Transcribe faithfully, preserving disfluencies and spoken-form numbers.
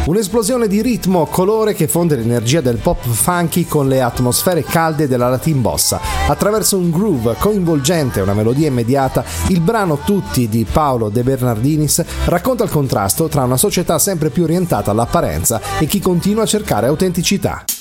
Un'esplosione di ritmo, colore che fonde l'energia del pop funky con le atmosfere calde della Latin bossa. Attraverso un groove coinvolgente e una melodia immediata, il brano Tutti di Paolo De Bernardinis racconta il contrasto tra una società sempre più orientata all'apparenza e chi continua a cercare autenticità.